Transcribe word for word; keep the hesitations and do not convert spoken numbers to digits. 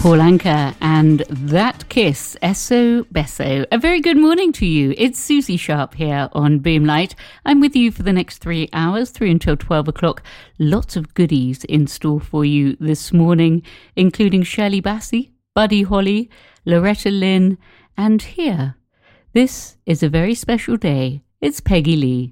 Paul Anka and That Kiss, Eso Beso. A very good morning to you. It's Susie Sharp here on Boomlight. I'm with you for the next three hours, through until twelve o'clock. Lots of goodies in store for you this morning, including Shirley Bassey, Buddy Holly, Loretta Lynn, and here. This is a very special day. It's Peggy Lee.